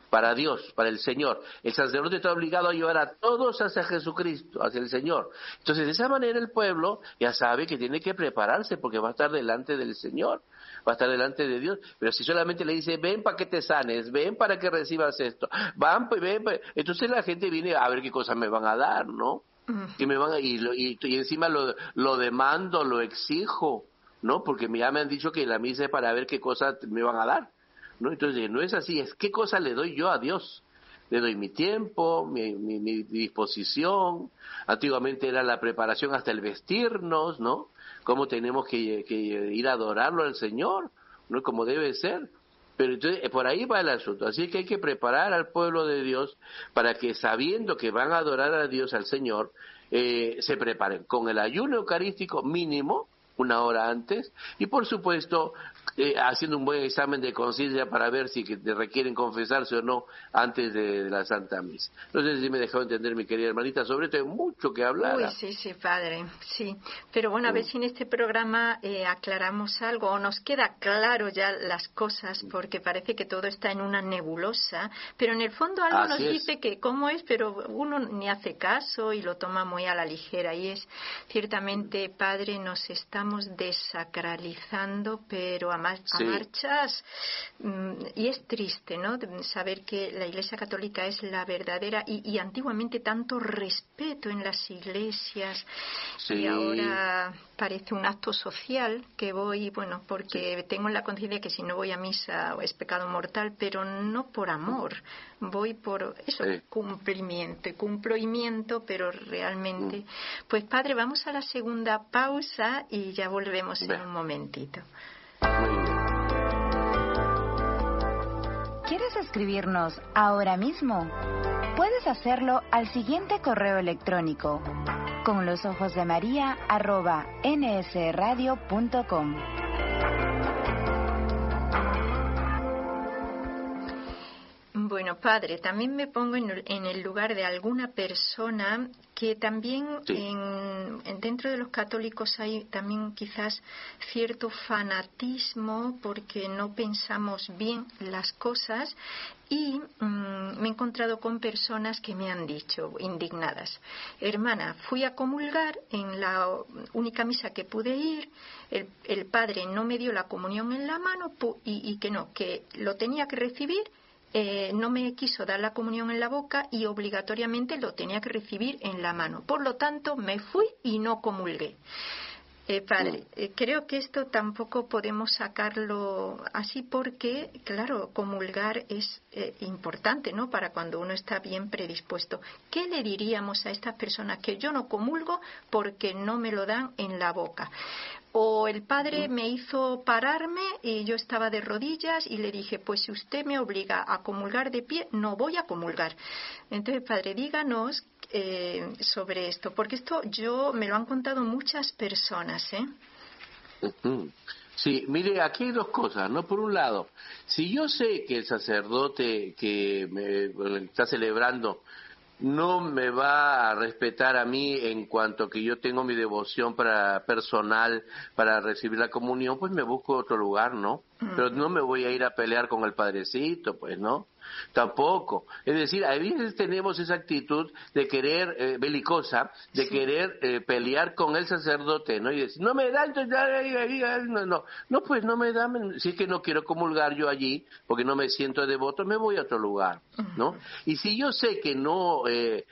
S7: para Dios, para el Señor. El sacerdote está obligado a llevar a todos hacia Jesucristo, hacia el Señor. Entonces, de esa manera el pueblo ya sabe que tiene que prepararse porque va a estar delante del Señor, va a estar delante de Dios. Pero si solamente le dice, ven para que te sanes, ven para que recibas esto, ven, entonces la gente viene a ver qué cosas me van a dar, ¿no? Que me van a, y encima lo demando, lo exijo, ¿no? Porque ya me han dicho que la misa es para ver qué cosas me van a dar, ¿no? Entonces no es así, es qué cosa le doy yo a Dios. Le doy mi tiempo, mi disposición. Antiguamente era la preparación hasta el vestirnos, ¿no? Cómo tenemos que ir a adorarlo al Señor, ¿no? Como debe ser. Pero entonces, por ahí va el asunto. Así que hay que preparar al pueblo de Dios para que, sabiendo que van a adorar a Dios, al Señor, se preparen con el ayuno eucarístico mínimo, 1 hora antes, y por supuesto haciendo un buen examen de conciencia para ver si requieren confesarse o no antes de la Santa Misa. No sé si me dejó entender, mi querida hermanita, sobre esto hay mucho que hablar.
S12: Uy, sí, padre, sí. Pero bueno, a ver si en este programa aclaramos algo o nos queda claro ya las cosas, porque parece que todo está en una nebulosa, pero en el fondo algo nos dice que cómo es, pero uno ni hace caso y lo toma muy a la ligera. Y es, ciertamente, padre, nos estamos desacralizando, pero a marchas, y es triste, ¿no?, saber que la Iglesia Católica es la verdadera, y antiguamente tanto respeto en las iglesias, y ahora parece un acto social que voy, bueno, porque tengo en la conciencia que si no voy a misa es pecado mortal, pero no por amor, voy por eso, cumplimiento, pero realmente. Pues padre, vamos a la segunda pausa y ya volvemos en un momentito.
S14: ¿Quieres escribirnos ahora mismo? Puedes hacerlo al siguiente correo electrónico: conlosojosdemaria@nsradio.com.
S12: Bueno, padre, también me pongo en el lugar de alguna persona que también dentro de los católicos hay también quizás cierto fanatismo porque no pensamos bien las cosas, y me he encontrado con personas que me han dicho, indignadas: hermana, fui a comulgar en la única misa que pude ir, el padre no me dio la comunión en la mano y que lo tenía que recibir. No me quiso dar la comunión en la boca y obligatoriamente lo tenía que recibir en la mano. Por lo tanto, me fui y no comulgué. Padre, creo que esto tampoco podemos sacarlo así porque, claro, comulgar es importante, ¿no?, para cuando uno está bien predispuesto. ¿Qué le diríamos a estas personas que yo no comulgo porque no me lo dan en la boca? O el padre me hizo pararme y yo estaba de rodillas y le dije, pues si usted me obliga a comulgar de pie, no voy a comulgar. Entonces, padre, díganos sobre esto, porque esto me lo han contado muchas personas,
S7: Sí, mire, aquí hay 2 cosas, ¿no? Por un lado, si yo sé que el sacerdote que me está celebrando no me va a respetar a mí en cuanto que yo tengo mi devoción personal para recibir la comunión, pues me busco otro lugar, ¿no? Pero no me voy a ir a pelear con el padrecito, pues, ¿no? Tampoco. Es decir, a veces tenemos esa actitud de querer, belicosa, de querer pelear con el sacerdote, ¿no? Y decir, no me da, entonces, no, pues no me da, si es que no quiero comulgar yo allí, porque no me siento devoto, me voy a otro lugar, ¿no? Y si yo sé que no,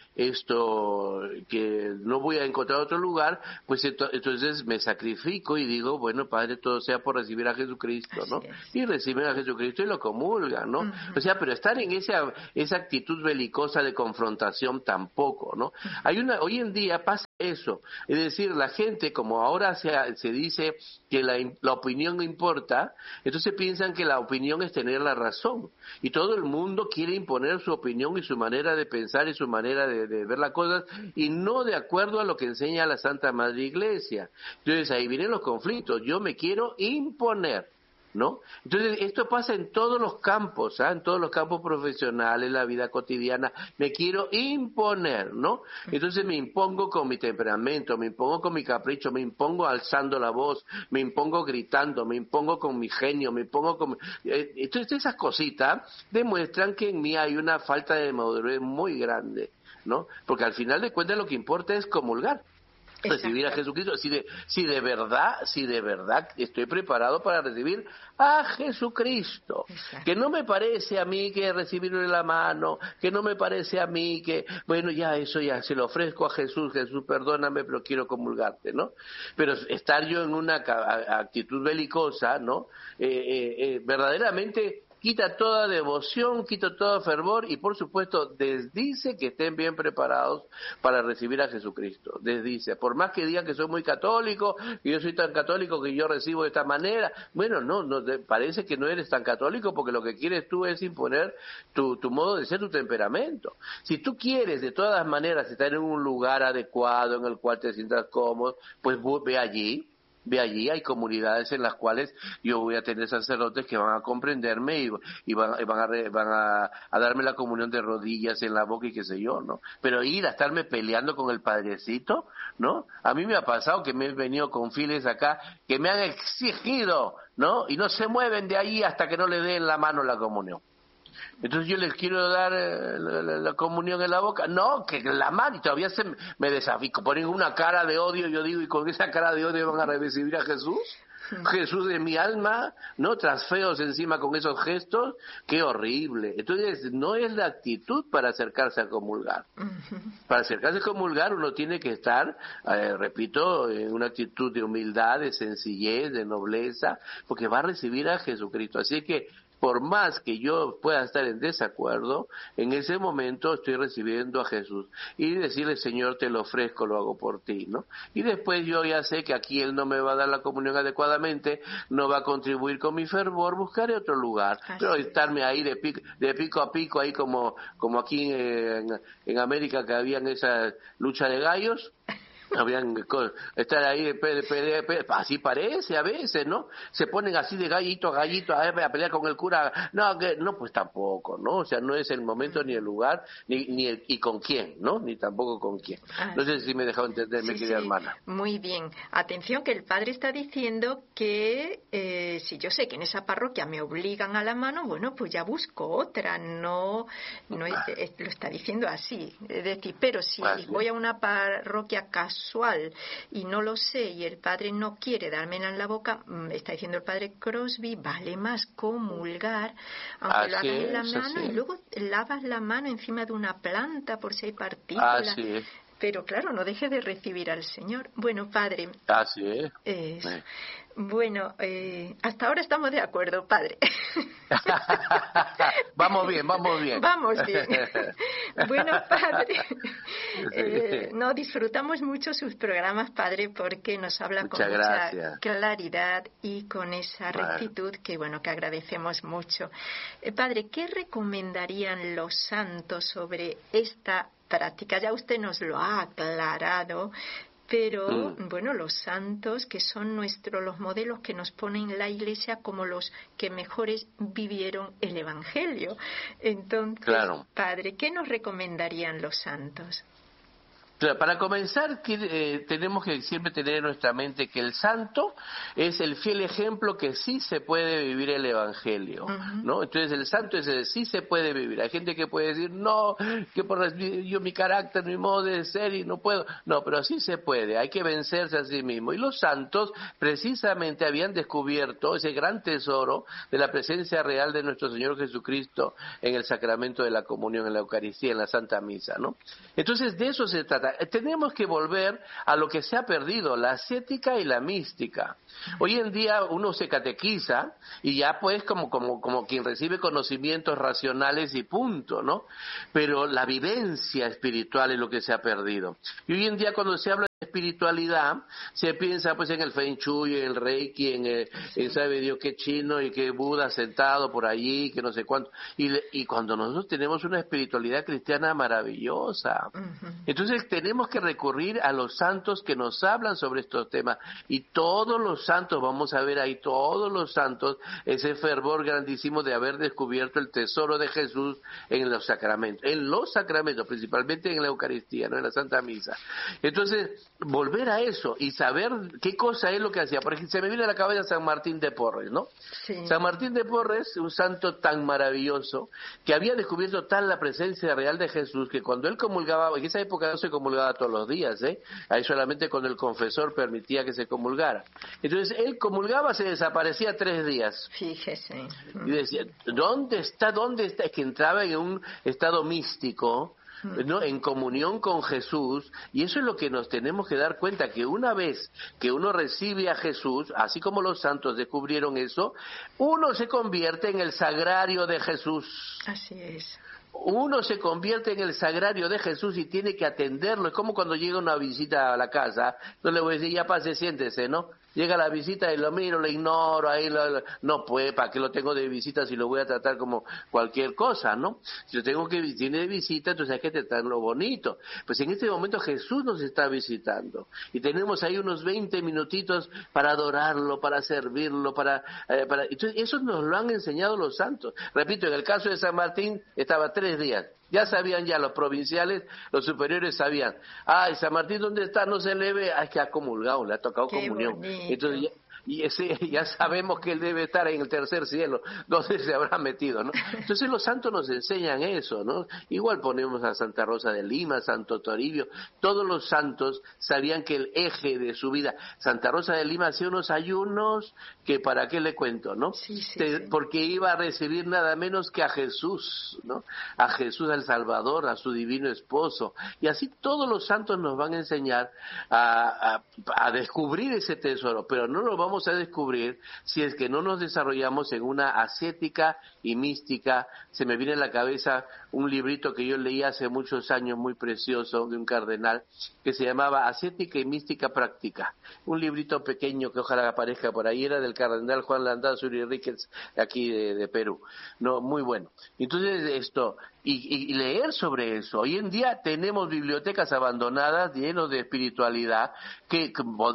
S7: que no voy a encontrar otro lugar, pues entonces me sacrifico y digo, bueno, Padre, todo sea por recibir a Jesucristo, ¿no? Y reciben a Jesucristo y lo comulgan, ¿no? O sea, pero estar en esa actitud belicosa de confrontación tampoco, ¿no? Hoy en día pasa eso, es decir, la gente, como ahora se dice que la opinión importa, entonces piensan que la opinión es tener la razón, y todo el mundo quiere imponer su opinión y su manera de pensar y su manera de ver las cosas, y no de acuerdo a lo que enseña la Santa Madre Iglesia. Entonces ahí vienen los conflictos, yo me quiero imponer, ¿no? Entonces, esto pasa en todos los campos, en todos los campos profesionales, la vida cotidiana. Me quiero imponer, ¿no? Entonces me impongo con mi temperamento, me impongo con mi capricho, me impongo alzando la voz, me impongo gritando, me impongo con mi genio, me impongo con... Entonces, esas cositas demuestran que en mí hay una falta de madurez muy grande, ¿no? Porque al final de cuentas lo que importa es comulgar. Recibir a Jesucristo, si de verdad estoy preparado para recibir a Jesucristo. Exacto. Que no me parece a mí que recibirle la mano, que no me parece a mí que, bueno, ya eso ya se lo ofrezco a Jesús, perdóname, pero quiero comulgarte, ¿no? Pero estar yo en una actitud belicosa, ¿no? Verdaderamente quita toda devoción, quita todo fervor y, por supuesto, desdice que estén bien preparados para recibir a Jesucristo. Desdice. Por más que digan que soy muy católico, que yo soy tan católico que yo recibo de esta manera, bueno, no parece que no eres tan católico porque lo que quieres tú es imponer tu modo de ser, tu temperamento. Si tú quieres, de todas maneras, estar en un lugar adecuado en el cual te sientas cómodo, pues ve allí. Hay comunidades en las cuales yo voy a tener sacerdotes que van a comprenderme y van a darme la comunión de rodillas en la boca y qué sé yo, ¿no? Pero ir a estarme peleando con el padrecito, ¿no? A mí me ha pasado que me he venido con files acá que me han exigido, ¿no? Y no se mueven de ahí hasta que no le den la mano la comunión. Entonces yo les quiero dar la comunión en la boca. No, que la mano, y todavía me desafío, ponen una cara de odio, yo digo, y con esa cara de odio van a recibir a Jesús. Jesús de mi alma, ¿no? Trasfeos encima con esos gestos, qué horrible. Entonces, no es la actitud para acercarse a comulgar. Para acercarse a comulgar uno tiene que estar, repito, en una actitud de humildad, de sencillez, de nobleza, porque va a recibir a Jesucristo. Así que, por más que yo pueda estar en desacuerdo, en ese momento estoy recibiendo a Jesús. Y decirle, Señor, te lo ofrezco, lo hago por ti, ¿no? Y después yo ya sé que aquí Él no me va a dar la comunión adecuadamente, no va a contribuir con mi fervor, buscaré otro lugar. Pero estarme ahí de pico a pico, ahí como aquí en América que habían esa lucha de gallos, estar ahí así parece a veces, ¿no? Se ponen así de gallito a gallito a pelear con el cura. No, pues tampoco, ¿no? O sea, no es el momento ni el lugar y con quién, ¿no? Ni tampoco con quién. No sé si me he dejado entender, mi querida hermana.
S12: Muy bien. Atención, que el padre está diciendo que si yo sé que en esa parroquia me obligan a la mano, bueno, pues ya busco otra. No lo está diciendo así. Es decir, pero si voy a una parroquia casual y no lo sé y el padre no quiere dármela en la boca, está diciendo el padre Crosby, vale más comulgar aunque lo hagas en la mano y luego lavas la mano encima de una planta por si hay partículas. Pero claro, no deje de recibir al Señor. Bueno, padre.
S7: Así es.
S12: Bueno, hasta ahora estamos de acuerdo, padre.
S7: Vamos bien.
S12: Vamos bien. Bueno, padre, disfrutamos mucho sus programas, padre, porque nos habla con mucha claridad y con esa rectitud que, que agradecemos mucho. Padre, ¿qué recomendarían los santos sobre esta práctica? Ya usted nos lo ha aclarado, pero los santos que son los modelos que nos ponen la Iglesia como los que mejores vivieron el Evangelio. Entonces, padre, ¿qué nos recomendarían los santos?
S7: Claro, para comenzar, tenemos que siempre tener en nuestra mente que el santo es el fiel ejemplo que sí se puede vivir el Evangelio, ¿no? Entonces el santo es el sí se puede vivir. Hay gente que puede decir, no, que por yo mi carácter, mi modo de ser y no puedo. No, pero sí se puede, hay que vencerse a sí mismo. Y los santos precisamente habían descubierto ese gran tesoro de la presencia real de nuestro Señor Jesucristo en el sacramento de la comunión, en la Eucaristía, en la Santa Misa, ¿no? Entonces de eso se trata. Tenemos que volver a lo que se ha perdido, la ascética y la mística. Hoy en día uno se catequiza y ya pues como quien recibe conocimientos racionales y punto, ¿no? Pero la vivencia espiritual es lo que se ha perdido. Y hoy en día cuando se habla espiritualidad se piensa pues en el Feng Shui, en el Reiki, en sabe Dios qué chino y qué Buda sentado por allí, que no sé cuánto. Y cuando nosotros tenemos una espiritualidad cristiana maravillosa, entonces tenemos que recurrir a los santos que nos hablan sobre estos temas. Y todos los santos, vamos a ver ahí, todos los santos, ese fervor grandísimo de haber descubierto el tesoro de Jesús en los sacramentos, principalmente en la Eucaristía, no en la Santa Misa. Entonces, volver a eso y saber qué cosa es lo que hacía. Por ejemplo, se me viene a la cabeza San Martín de Porres, ¿no? Sí. San Martín de Porres, un santo tan maravilloso, que había descubierto tal la presencia real de Jesús, que cuando él comulgaba, en esa época no se comulgaba todos los días, ahí solamente cuando el confesor permitía que se comulgara. Entonces, él comulgaba, se desaparecía 3 días.
S12: Fíjese.
S7: Y decía, ¿dónde está? Es que entraba en un estado místico, ¿no? En comunión con Jesús, y eso es lo que nos tenemos que dar cuenta, que una vez que uno recibe a Jesús, así como los santos descubrieron eso, uno se convierte en el sagrario de Jesús.
S12: Así es.
S7: Uno se convierte en el sagrario de Jesús y tiene que atenderlo. Es como cuando llega una visita a la casa, no le voy a decir, ya pase, siéntese, ¿no? Llega la visita y lo miro, lo ignoro, ahí no puede, ¿para qué lo tengo de visita si lo voy a tratar como cualquier cosa, ¿no? Si lo tengo que tiene de visita, entonces hay que tratarlo bonito. Pues en este momento Jesús nos está visitando y tenemos ahí unos 20 minutitos para adorarlo, para servirlo, entonces eso nos lo han enseñado los santos. Repito, en el caso de San Martín estaba 3 días. Ya sabían los provinciales, los superiores sabían. San Martín, ¿dónde está? No se le ve. Es que ha comulgado, le ha tocado comunión. Bonito. Entonces ya sabemos que él debe estar en el tercer cielo, donde se habrá metido, ¿no? Entonces los santos nos enseñan eso, ¿no? Igual ponemos a Santa Rosa de Lima, Santo Toribio, todos los santos sabían que el eje de su vida, Santa Rosa de Lima hacía unos ayunos que para qué le cuento, ¿no? Sí. Porque iba a recibir nada menos que a Jesús, ¿no? A Jesús, al Salvador, a su divino esposo. Y así todos los santos nos van a enseñar a descubrir ese tesoro, pero no lo vamos a descubrir si es que no nos desarrollamos en una ascética y mística. Se me viene a la cabeza un librito que yo leí hace muchos años, muy precioso, de un cardenal, que se llamaba Ascética y Mística Práctica. Un librito pequeño que ojalá aparezca por ahí, era del cardenal Juan Landazuri Ríquez, aquí de Perú. No, muy bueno. Entonces y leer sobre eso. Hoy en día tenemos bibliotecas abandonadas llenas de espiritualidad que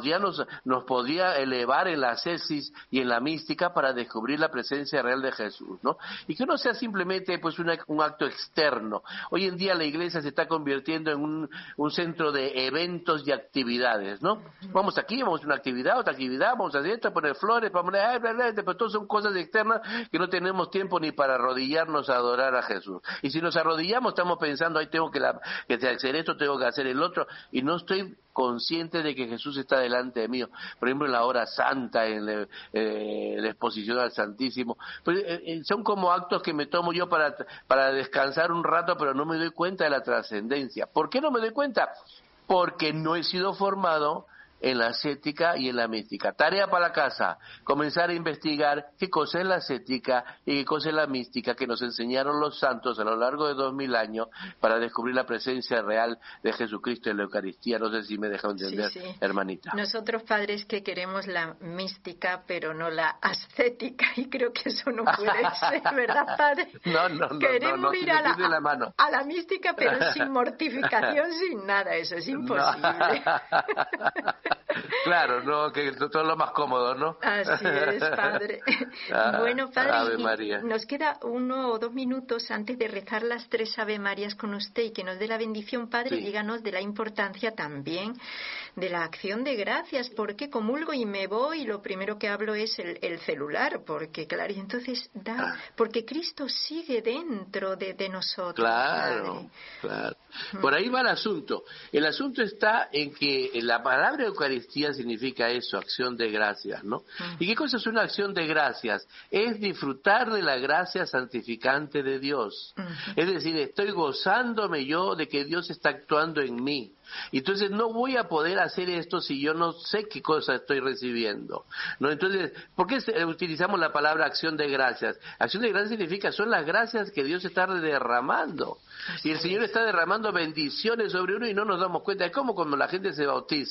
S7: nos podría elevar en la ascesis y en la mística para descubrir la presencia real de Jesús, ¿no? Y que no sea simplemente pues un acto externo. Hoy en día la iglesia se está convirtiendo en un centro de eventos y actividades, ¿no? Vamos aquí, vamos a una actividad, otra actividad, vamos a hacer esto, poner flores, pero todo son cosas externas que no tenemos tiempo ni para arrodillarnos a adorar a Jesús. Y si nos arrodillamos estamos pensando, tengo que hacer esto, tengo que hacer el otro, y no estoy consciente de que Jesús está delante de mí. Por ejemplo, en la hora santa, en la exposición al Santísimo. Pues, son como actos que me tomo yo para descansar un rato, pero no me doy cuenta de la trascendencia. ¿Por qué no me doy cuenta? Porque no he sido formado en la ascética y en la mística. Tarea para la casa, comenzar a investigar qué cosa es la ascética y qué cosa es la mística que nos enseñaron los santos a lo largo de 2000 años para descubrir la presencia real de Jesucristo en la Eucaristía. No sé si me deja entender, sí. Hermanita.
S12: Nosotros, padres, que queremos la mística, pero no la ascética, y creo que eso no puede ser, ¿verdad, padre?
S7: No.
S12: Queremos ir
S7: a
S12: la mística, pero sin mortificación, sin nada. Eso es imposible.
S7: Claro, no, que todo es lo más cómodo, ¿no?
S12: Así es, padre. Bueno, padre,
S7: Ave María.
S12: Nos queda 1 o 2 minutos antes de rezar las 3 Ave Marías con usted y que nos dé la bendición, padre. Sí. Díganos de la importancia también de la acción de gracias, porque comulgo y me voy y lo primero que hablo es el celular, porque claro, y entonces porque Cristo sigue dentro de nosotros.
S7: Claro, claro. Por ahí va el asunto. El asunto está en que la palabra Eucaristía significa eso, acción de gracias, ¿no? ¿Y qué cosa es una acción de gracias? Es disfrutar de la gracia santificante de Dios. Es decir, estoy gozándome yo de que Dios está actuando en mí. Entonces no voy a poder hacer esto si yo no sé qué cosa estoy recibiendo, ¿no? Entonces, ¿por qué utilizamos la palabra acción de gracias? Acción de gracias significa, son las gracias que Dios está derramando. Y el Señor está derramando bendiciones sobre uno y no nos damos cuenta. Es como cuando la gente se bautiza.